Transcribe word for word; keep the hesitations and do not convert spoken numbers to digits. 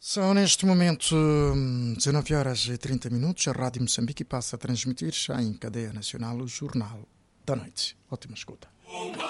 São neste momento dezenove horas e trinta minutos. A Rádio Moçambique passa a transmitir já em cadeia nacional o Jornal da Noite. Ótima escuta.